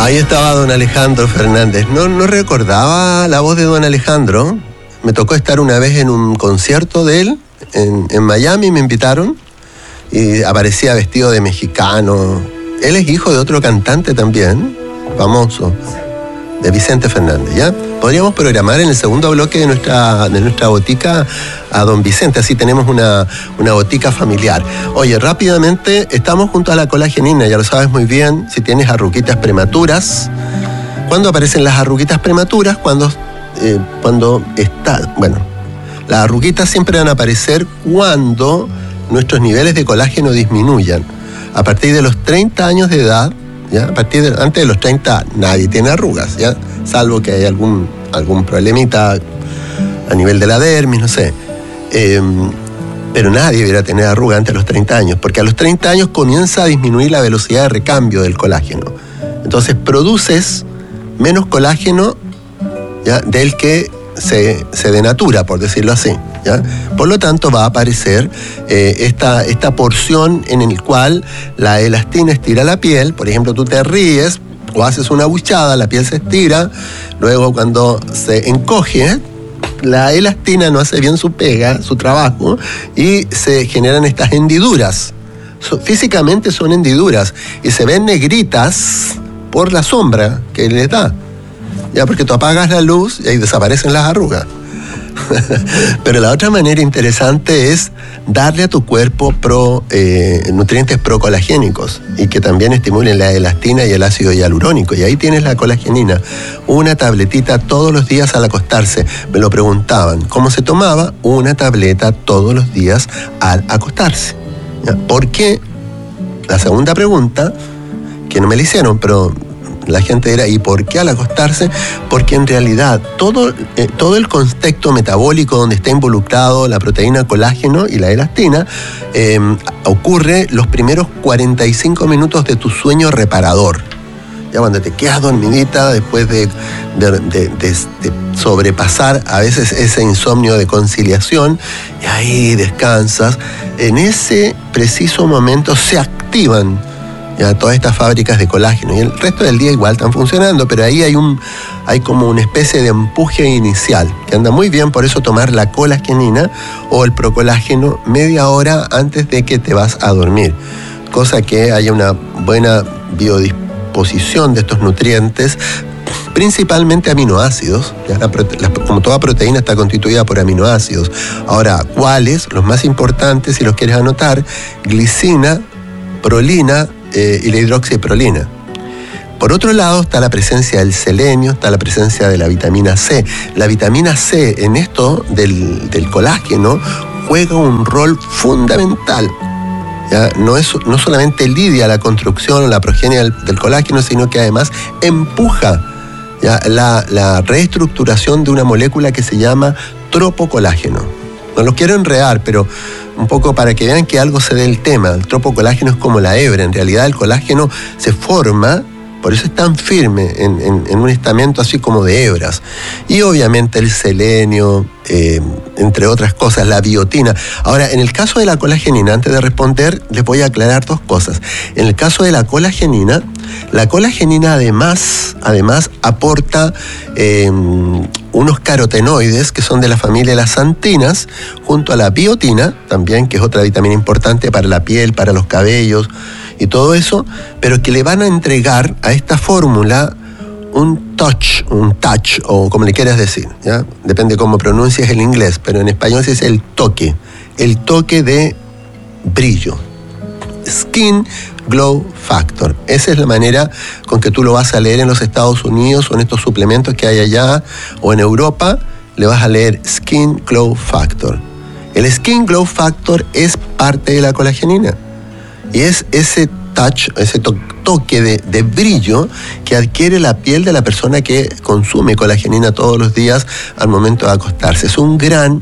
Ahí estaba don Alejandro Fernández. No recordaba la voz de don Alejandro. Me tocó estar una vez en un concierto de él en Miami, me invitaron y aparecía vestido de mexicano. Él es hijo de otro cantante también, famoso, de Vicente Fernández, ¿ya? Podríamos programar en el segundo bloque de nuestra botica a don Vicente, así tenemos una botica familiar. Oye, rápidamente, estamos junto a la colagenina, ya lo sabes muy bien, si tienes arruguitas prematuras. ¿Cuándo aparecen las arruguitas prematuras? Cuando las arruguitas siempre van a aparecer cuando nuestros niveles de colágeno disminuyan. A partir de los 30 años de edad, ¿ya? Antes de los 30 nadie tiene arrugas, ¿ya? Salvo que hay algún problemita a nivel de la dermis, no sé. Pero nadie debería tener arruga antes de los 30 años, porque a los 30 años comienza a disminuir la velocidad de recambio del colágeno. Entonces produces menos colágeno, ¿ya? Del que se denatura, por decirlo así, ¿ya? Por lo tanto va a aparecer esta porción en el cual la elastina estira la piel. Por ejemplo, tú te ríes o haces una buchada, la piel se estira, luego cuando se encoge, la elastina no hace bien su trabajo, y se generan estas hendiduras. Físicamente son hendiduras y se ven negritas por la sombra que les da. Ya, porque tú apagas la luz y ahí desaparecen las arrugas. Pero la otra manera interesante es darle a tu cuerpo nutrientes procolagénicos y que también estimulen la elastina y el ácido hialurónico. Y ahí tienes la colagenina, una tabletita todos los días al acostarse. Me lo preguntaban, ¿cómo se tomaba? Una tableta todos los días al acostarse. ¿Ya? ¿Por qué? La segunda pregunta, que no me la hicieron, pero la gente era, ¿y por qué al acostarse? Porque en realidad todo el contexto metabólico donde está involucrado la proteína colágeno y la elastina ocurre los primeros 45 minutos de tu sueño reparador. Ya cuando te quedas dormidita después de sobrepasar a veces ese insomnio de conciliación, y ahí descansas, en ese preciso momento se activan ya todas estas fábricas de colágeno, y el resto del día igual están funcionando, pero ahí hay como una especie de empuje inicial que anda muy bien. Por eso tomar la colagenina o el procolágeno media hora antes de que te vas a dormir, cosa que haya una buena biodisposición de estos nutrientes, principalmente aminoácidos. Como toda proteína está constituida por aminoácidos. Ahora, ¿cuáles? Los más importantes, si los quieres anotar: glicina, prolina y la hidroxiprolina. Por otro lado está la presencia del selenio, está la presencia de la vitamina C. La vitamina C en esto del colágeno juega un rol fundamental. ¿Ya? No solamente lidia la construcción o la progenie del colágeno, sino que además empuja, ¿ya?, la reestructuración de una molécula que se llama tropocolágeno. No los quiero enredar, pero un poco para que vean que algo se dé el tema. El tropocolágeno es como la hebra. En realidad el colágeno se forma, por eso es tan firme, en un estamento así como de hebras. Y obviamente el selenio, entre otras cosas, la biotina. Ahora, en el caso de la colagenina, antes de responder, les voy a aclarar dos cosas. En el caso de la colagenina además aporta unos carotenoides que son de la familia de las xantinas, junto a la biotina también, que es otra vitamina importante para la piel, para los cabellos y todo eso, pero que le van a entregar a esta fórmula un touch, o como le quieras decir, ¿ya? Depende cómo pronuncies el inglés, pero en español se dice el toque de brillo. Skin Glow Factor. Esa es la manera con que tú lo vas a leer en los Estados Unidos o en estos suplementos que hay allá, o en Europa, le vas a leer Skin Glow Factor. El Skin Glow Factor es parte de la colagenina y es ese touch, ese toque de brillo que adquiere la piel de la persona que consume colagenina todos los días al momento de acostarse. Es un gran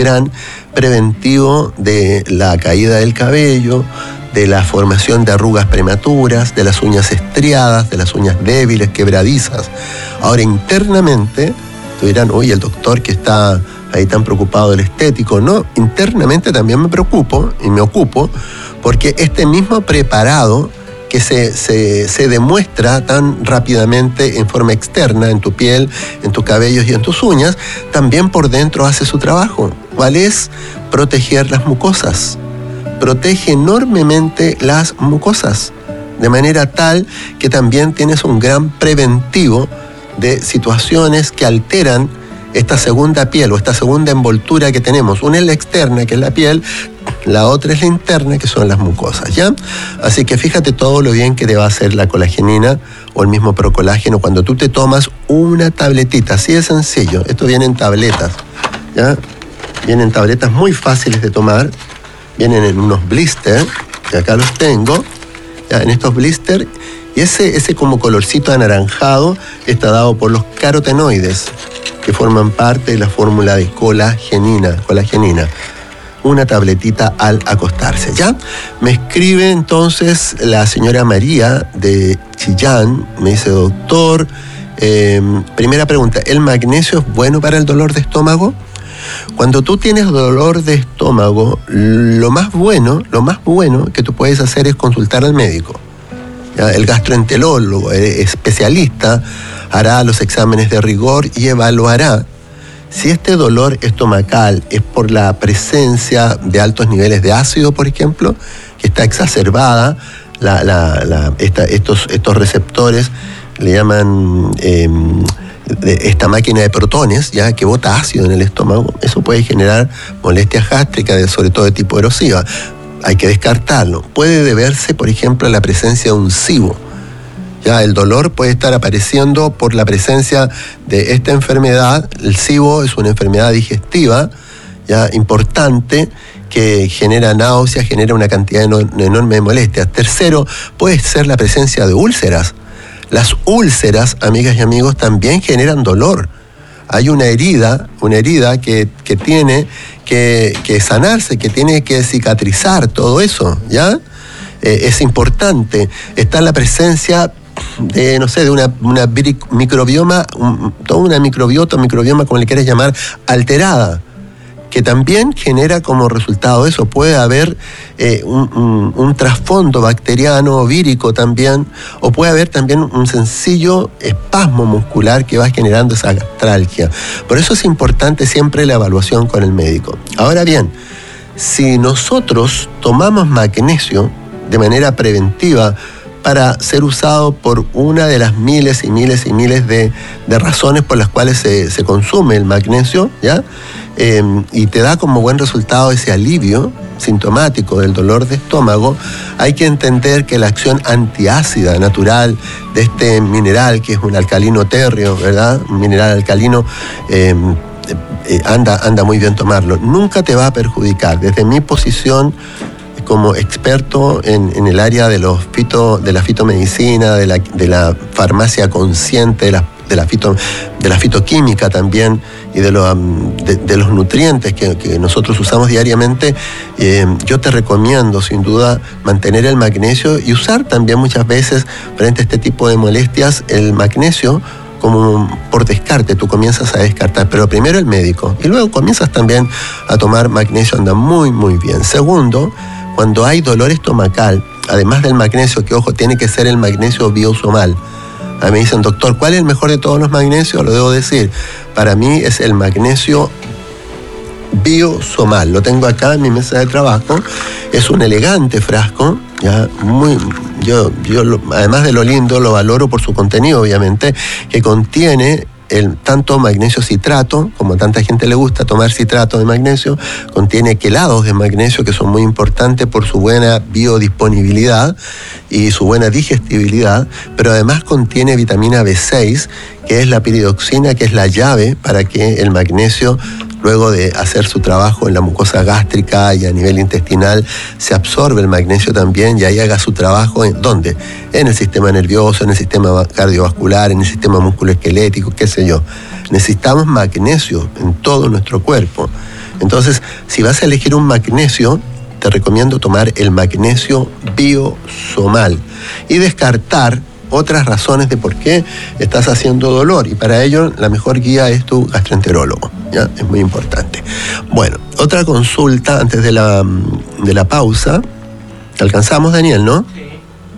preventivo de la caída del cabello, de la formación de arrugas prematuras, de las uñas estriadas, de las uñas débiles, quebradizas. Ahora, internamente, tú dirán, oye, el doctor que está ahí tan preocupado del estético. No, internamente también me preocupo y me ocupo, porque este mismo preparado que se demuestra tan rápidamente en forma externa, en tu piel, en tus cabellos y en tus uñas, también por dentro hace su trabajo. ¿Cuál es? Proteger las mucosas. Protege enormemente las mucosas, de manera tal que también tienes un gran preventivo de situaciones que alteran esta segunda piel o esta segunda envoltura que tenemos. Una es la externa, que es la piel, la otra es la interna, que son las mucosas, ¿ya? Así que fíjate todo lo bien que te va a hacer la colagenina o el mismo procolágeno cuando tú te tomas una tabletita, así de sencillo. Esto viene en tabletas, ¿ya? Vienen tabletas muy fáciles de tomar, vienen en unos blisters, que acá los tengo, ¿ya? En estos blisters, y ese como colorcito anaranjado está dado por los carotenoides, que forman parte de la fórmula de colagenina. Una tabletita al acostarse, ¿ya? Me escribe entonces la señora María de Chillán, me dice: doctor, primera pregunta, ¿el magnesio es bueno para el dolor de estómago? Cuando tú tienes dolor de estómago, lo más bueno que tú puedes hacer es consultar al médico. ¿Ya? El gastroenterólogo, el especialista, hará los exámenes de rigor y evaluará si este dolor estomacal es por la presencia de altos niveles de ácido, por ejemplo, que está exacerbada, estos receptores le llaman esta máquina de protones, ya, que bota ácido en el estómago. Eso puede generar molestias gástricas, sobre todo de tipo erosiva. Hay que descartarlo. Puede deberse, por ejemplo, a la presencia de un SIBO. Ya, el dolor puede estar apareciendo por la presencia de esta enfermedad. El SIBO es una enfermedad digestiva, ya, importante, que genera náuseas, genera una cantidad enorme de molestias. Tercero, puede ser la presencia de úlceras. Las úlceras, amigas y amigos, también generan dolor. Hay una herida que tiene que sanarse, que tiene que cicatrizar todo eso, ¿ya? Es importante. Está la presencia de, no sé, de una microbioma, toda una microbioma, como le quieras llamar, alterada, que también genera como resultado eso. Puede haber un trasfondo bacteriano o vírico también, o puede haber también un sencillo espasmo muscular que va generando esa gastralgia. Por eso es importante siempre la evaluación con el médico. Ahora bien, si nosotros tomamos magnesio de manera preventiva para ser usado por una de las miles y miles y miles de razones por las cuales se consume el magnesio, ¿ya? Y te da como buen resultado ese alivio sintomático del dolor de estómago, hay que entender que la acción antiácida natural de este mineral, que es un alcalino térreo, ¿verdad? Un mineral alcalino, anda muy bien tomarlo. Nunca te va a perjudicar. Desde mi posición como experto en el área de la fitomedicina, de la farmacia consciente, de la fitoquímica también, y de los nutrientes que nosotros usamos diariamente, yo te recomiendo sin duda mantener el magnesio y usar también muchas veces frente a este tipo de molestias el magnesio como por descarte. Tú comienzas a descartar, pero primero el médico y luego comienzas también a tomar magnesio, anda muy muy bien. Segundo, cuando hay dolor estomacal, además del magnesio, que ojo, tiene que ser el magnesio biosomal. A mí me dicen: doctor, ¿cuál es el mejor de todos los magnesios? Lo debo decir, para mí es el magnesio biosomal. Lo tengo acá en mi mesa de trabajo. Es un elegante frasco, ya, yo además de lo lindo, lo valoro por su contenido, obviamente, que contiene tanto magnesio citrato, como a tanta gente le gusta tomar citrato de magnesio, contiene quelados de magnesio, que son muy importantes por su buena biodisponibilidad y su buena digestibilidad, pero además contiene vitamina B6, que es la piridoxina, que es la llave para que el magnesio, luego de hacer su trabajo en la mucosa gástrica y a nivel intestinal, se absorbe el magnesio también y ahí haga su trabajo. ¿Dónde? En el sistema nervioso, en el sistema cardiovascular, en el sistema musculoesquelético, qué sé yo. Necesitamos magnesio en todo nuestro cuerpo. Entonces, si vas a elegir un magnesio, te recomiendo tomar el magnesio biosomal y descartar otras razones de por qué estás haciendo dolor, y para ello la mejor guía es tu gastroenterólogo, ¿ya? Es muy importante. Bueno, otra consulta antes de la pausa. ¿Te alcanzamos, Daniel, no? Sí.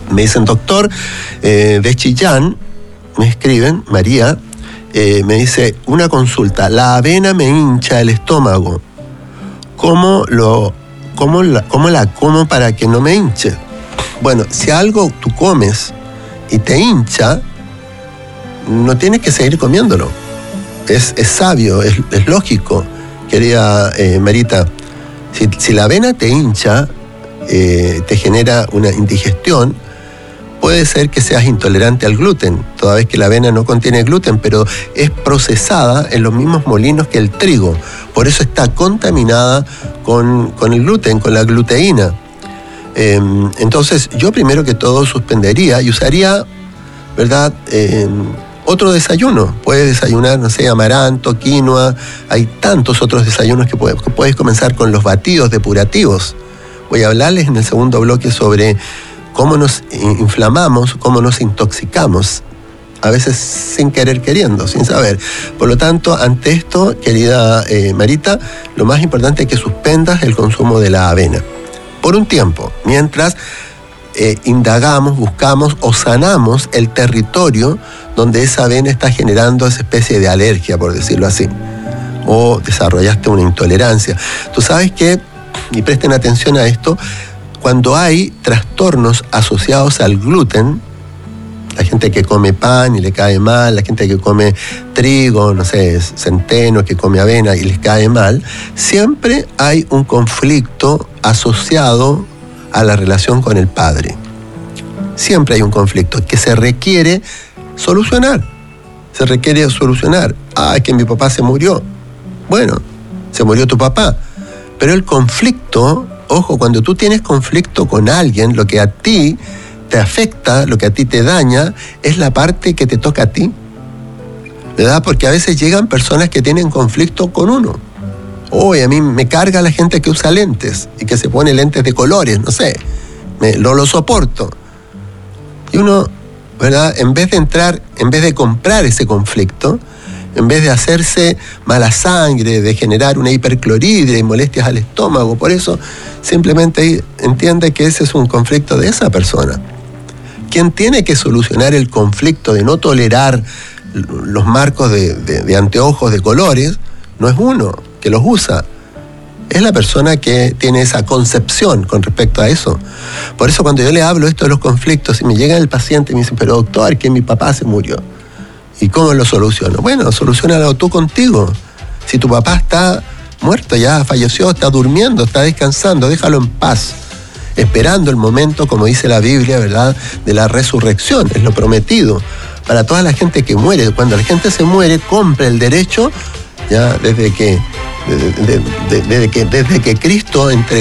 Me dicen, doctor, de Chillán, me escriben, María, me dice, una consulta, la avena me hincha el estómago. ¿Cómo la como para que no me hinche? Bueno, si algo tú comes y te hincha, no tienes que seguir comiéndolo. Es sabio, es lógico, querida Marita. Si la avena te hincha, te genera una indigestión, puede ser que seas intolerante al gluten, toda vez que la avena no contiene gluten, pero es procesada en los mismos molinos que el trigo. Por eso está contaminada con el gluten, con la gluteína. Entonces, yo primero que todo suspendería y usaría, ¿verdad?, otro desayuno. Puedes desayunar, no sé, amaranto, quinoa. Hay tantos otros desayunos que puedes comenzar con los batidos depurativos. Voy a hablarles en el segundo bloque sobre cómo nos inflamamos, cómo nos intoxicamos, a veces sin querer queriendo, sin saber. Por lo tanto, ante esto, querida Marita, lo más importante es que suspendas el consumo de la avena por un tiempo, mientras indagamos, buscamos o sanamos el territorio donde esa avena está generando esa especie de alergia, por decirlo así, o desarrollaste una intolerancia. Tú sabes que, y presten atención a esto, cuando hay trastornos asociados al gluten, la gente que come pan y le cae mal, la gente que come trigo, no sé, centeno, que come avena y les cae mal, siempre hay un conflicto asociado a la relación con el padre. Siempre hay un conflicto que se requiere solucionar. Se requiere solucionar. Es que mi papá se murió. Bueno, se murió tu papá. Pero el conflicto, ojo, cuando tú tienes conflicto con alguien, lo que a ti te afecta, lo que a ti te daña, es la parte que te toca a ti, ¿verdad? Porque a veces llegan personas que tienen conflicto con uno. A mí me carga la gente que usa lentes y que se pone lentes de colores, no sé, no lo soporto. Y uno, ¿verdad?, en vez de comprar ese conflicto, en vez de hacerse mala sangre, de generar una hiperclorhidria y molestias al estómago, por eso simplemente entiende que ese es un conflicto de esa persona. Quien tiene que solucionar el conflicto de no tolerar los marcos de anteojos de colores no es uno que los usa, es la persona que tiene esa concepción con respecto a eso. Por eso cuando yo le hablo esto de los conflictos y me llega el paciente y me dice, pero doctor, que mi papá se murió, ¿y cómo lo soluciono? Bueno, solucionalo tú contigo. Si tu papá está muerto, ya falleció, está durmiendo, está descansando, déjalo en paz, esperando el momento, como dice la Biblia, ¿verdad?, de la resurrección, es lo prometido. Para toda la gente que muere, cuando la gente se muere, compra el derecho, ya desde que Cristo entregó